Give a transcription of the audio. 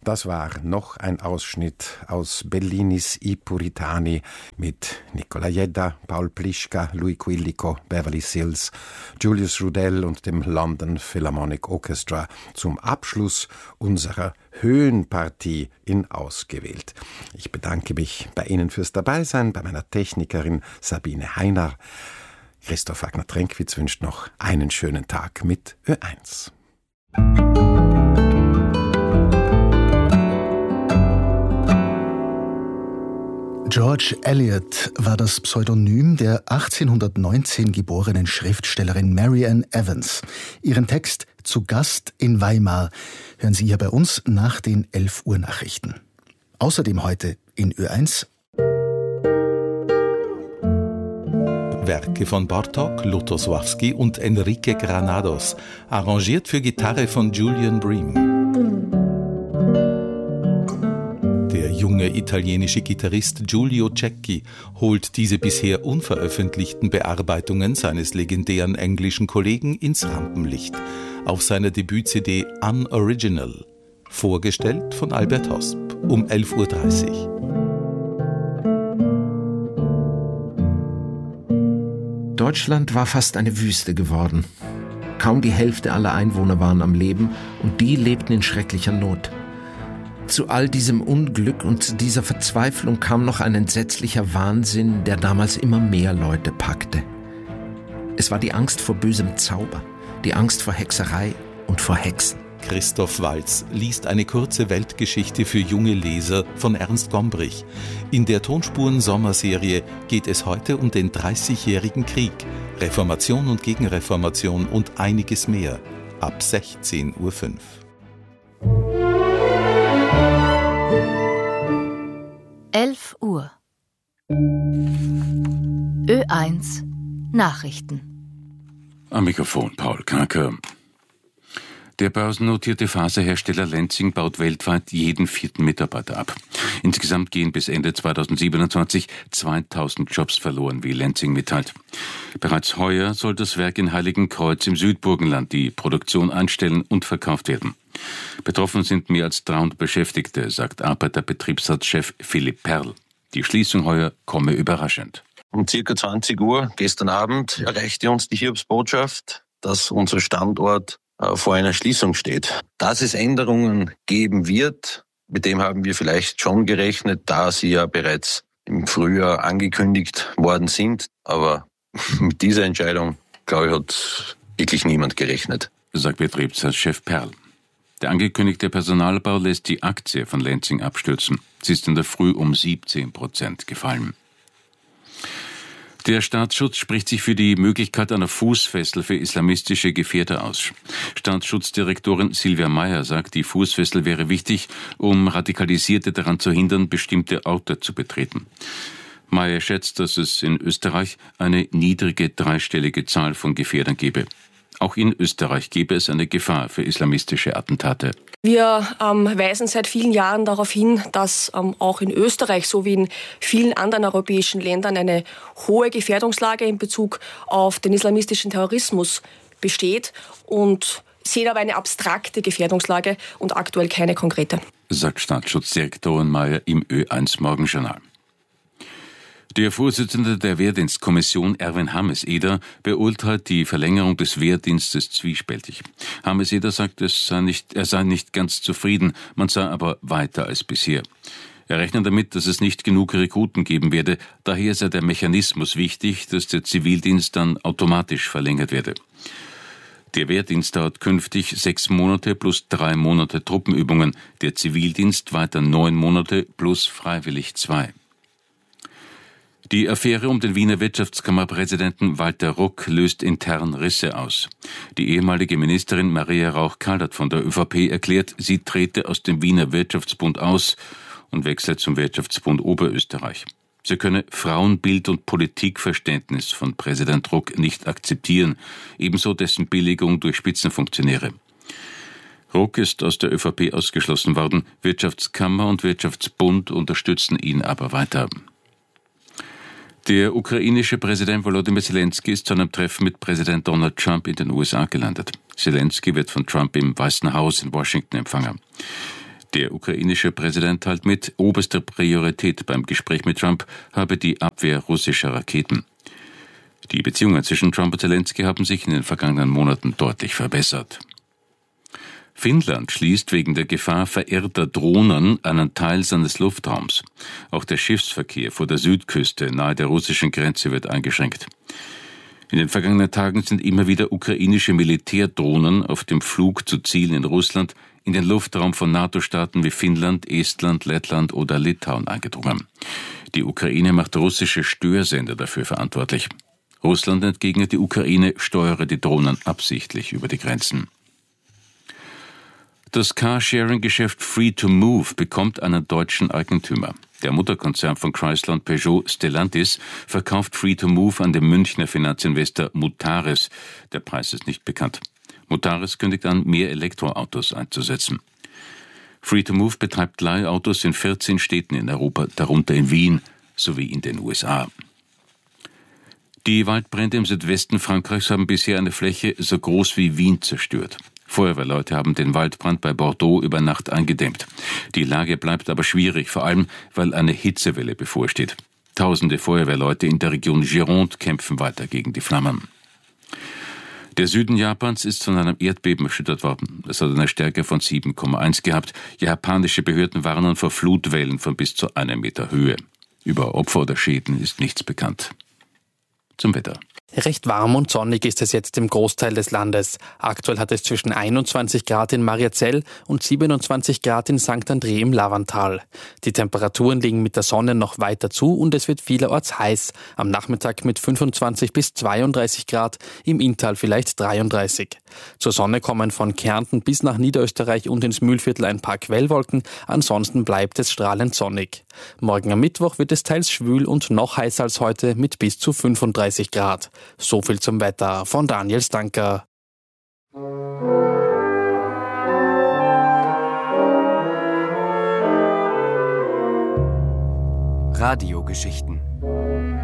Das war noch ein Ausschnitt aus Bellinis I Puritani mit Nicola Jedda, Paul Plischka, Louis Quillico, Beverly Sills, Julius Rudell und dem London Philharmonic Orchestra zum Abschluss unserer Höhenpartie in Ausgewählt. Ich bedanke mich bei Ihnen fürs Dabeisein, bei meiner Technikerin Sabine Heiner. Christoph Wagner-Trenkwitz wünscht noch einen schönen Tag mit Ö1. George Eliot war das Pseudonym der 1819 geborenen Schriftstellerin Mary Ann Evans. Ihren Text »Zu Gast in Weimar« hören Sie hier bei uns nach den 11 Uhr Nachrichten. Außerdem heute in Ö1 Werke von Bartók, Lutosławski und Enrique Granados, arrangiert für Gitarre von Julian Bream. Der junge italienische Gitarrist Giulio Cecchi holt diese bisher unveröffentlichten Bearbeitungen seines legendären englischen Kollegen ins Rampenlicht auf seiner Debüt-CD Unoriginal, vorgestellt von Albert Hosp um 11.30 Uhr. Deutschland war fast eine Wüste geworden. Kaum die Hälfte aller Einwohner waren am Leben und die lebten in schrecklicher Not. Zu all diesem Unglück und dieser Verzweiflung kam noch ein entsetzlicher Wahnsinn, der damals immer mehr Leute packte. Es war die Angst vor bösem Zauber, die Angst vor Hexerei und vor Hexen. Christoph Waltz liest eine kurze Weltgeschichte für junge Leser von Ernst Gombrich. In der Tonspuren-Sommerserie geht es heute um den 30-jährigen Krieg, Reformation und Gegenreformation und einiges mehr. Ab 16.05 Uhr. Uhr. Ö1 Nachrichten. Am Mikrofon Paul Kaker. Der börsennotierte Faserhersteller Lenzing baut weltweit jeden 4. Mitarbeiter ab. Insgesamt gehen bis Ende 2027 2000 Jobs verloren, wie Lenzing mitteilt. Bereits heuer soll das Werk in Heiligenkreuz im Südburgenland die Produktion einstellen und verkauft werden. Betroffen sind mehr als 300 Beschäftigte, sagt Arbeiterbetriebsratschef Philipp Perl. Die Schließung heuer komme überraschend. Um ca. 20 Uhr gestern Abend erreichte uns die Hiobsbotschaft, dass unser Standort vor einer Schließung steht. Dass es Änderungen geben wird, mit dem haben wir vielleicht schon gerechnet, da sie ja bereits im Frühjahr angekündigt worden sind. Aber mit dieser Entscheidung, glaube ich, hat wirklich niemand gerechnet, sagt Betriebsratschef Perl. Der angekündigte Personalbau lässt die Aktie von Lenzing abstürzen. Sie ist in der Früh um 17% gefallen. Der Staatsschutz spricht sich für die Möglichkeit einer Fußfessel für islamistische Gefährder aus. Staatsschutzdirektorin Silvia Meyer sagt, die Fußfessel wäre wichtig, um Radikalisierte daran zu hindern, bestimmte Orte zu betreten. Meyer schätzt, dass es in Österreich eine niedrige dreistellige Zahl von Gefährdern gebe. Auch in Österreich gäbe es eine Gefahr für islamistische Attentate. Wir weisen seit vielen Jahren darauf hin, dass auch in Österreich sowie in vielen anderen europäischen Ländern eine hohe Gefährdungslage in Bezug auf den islamistischen Terrorismus besteht und sehen aber eine abstrakte Gefährdungslage und aktuell keine konkrete, sagt Staatsschutzdirektorin Meyer im Ö1 Morgenjournal. Der Vorsitzende der Wehrdienstkommission, Erwin Hammes-Eder, beurteilt die Verlängerung des Wehrdienstes zwiespältig. Hammes-Eder sagt, er sei nicht ganz zufrieden, man sei aber weiter als bisher. Er rechnet damit, dass es nicht genug Rekruten geben werde, daher sei der Mechanismus wichtig, dass der Zivildienst dann automatisch verlängert werde. Der Wehrdienst dauert künftig 6 Monate plus 3 Monate Truppenübungen, der Zivildienst weiter 9 Monate plus freiwillig 2. Die Affäre um den Wiener Wirtschaftskammerpräsidenten Walter Ruck löst intern Risse aus. Die ehemalige Ministerin Maria Rauch-Kallert von der ÖVP erklärt, sie trete aus dem Wiener Wirtschaftsbund aus und wechselt zum Wirtschaftsbund Oberösterreich. Sie könne Frauenbild und Politikverständnis von Präsident Ruck nicht akzeptieren, ebenso dessen Billigung durch Spitzenfunktionäre. Ruck ist aus der ÖVP ausgeschlossen worden, Wirtschaftskammer und Wirtschaftsbund unterstützen ihn aber weiter. Der ukrainische Präsident Volodymyr Zelensky ist zu einem Treffen mit Präsident Donald Trump in den USA gelandet. Zelensky wird von Trump im Weißen Haus in Washington empfangen. Der ukrainische Präsident teilt mit, oberste Priorität beim Gespräch mit Trump habe die Abwehr russischer Raketen. Die Beziehungen zwischen Trump und Zelensky haben sich in den vergangenen Monaten deutlich verbessert. Finnland schließt wegen der Gefahr verirrter Drohnen einen Teil seines Luftraums. Auch der Schiffsverkehr vor der Südküste nahe der russischen Grenze wird eingeschränkt. In den vergangenen Tagen sind immer wieder ukrainische Militärdrohnen auf dem Flug zu Zielen in Russland in den Luftraum von NATO-Staaten wie Finnland, Estland, Lettland oder Litauen eingedrungen. Die Ukraine macht russische Störsender dafür verantwortlich. Russland entgegnet, die Ukraine steuere die Drohnen absichtlich über die Grenzen. Das Carsharing-Geschäft Free2Move bekommt einen deutschen Eigentümer. Der Mutterkonzern von Chrysler und Peugeot, Stellantis, verkauft Free2Move an den Münchner Finanzinvestor Mutares. Der Preis ist nicht bekannt. Mutares kündigt an, mehr Elektroautos einzusetzen. Free2Move betreibt Leihautos in 14 Städten in Europa, darunter in Wien sowie in den USA. Die Waldbrände im Südwesten Frankreichs haben bisher eine Fläche so groß wie Wien zerstört. Feuerwehrleute haben den Waldbrand bei Bordeaux über Nacht eingedämmt. Die Lage bleibt aber schwierig, vor allem, weil eine Hitzewelle bevorsteht. Tausende Feuerwehrleute in der Region Gironde kämpfen weiter gegen die Flammen. Der Süden Japans ist von einem Erdbeben erschüttert worden. Es hat eine Stärke von 7,1 gehabt. Japanische Behörden warnen vor Flutwellen von bis zu 1 Meter Höhe. Über Opfer oder Schäden ist nichts bekannt. Zum Wetter. Recht warm und sonnig ist es jetzt im Großteil des Landes. Aktuell hat es zwischen 21 Grad in Mariazell und 27 Grad in St. André im Lavantal. Die Temperaturen liegen mit der Sonne noch weiter zu und es wird vielerorts heiß. Am Nachmittag mit 25 bis 32 Grad, im Inntal vielleicht 33. Zur Sonne kommen von Kärnten bis nach Niederösterreich und ins Mühlviertel ein paar Quellwolken, ansonsten bleibt es strahlend sonnig. Morgen am Mittwoch wird es teils schwül und noch heißer als heute mit bis zu 35 Grad. So viel zum Wetter von Daniel Stanker. Radiogeschichten